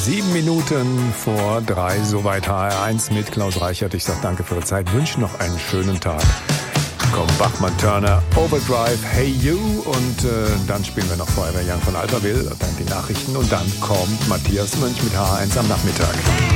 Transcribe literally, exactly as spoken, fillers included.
Sieben Minuten vor drei, soweit H R eins mit Klaus Reichert. Ich sage danke für Ihre Zeit, wünsche noch einen schönen Tag. Kommt Bachmann Turner, Overdrive, Hey You und äh, dann spielen wir noch Forever Young von Alphaville, dann die Nachrichten und dann kommt Matthias Mönch mit H R eins am Nachmittag.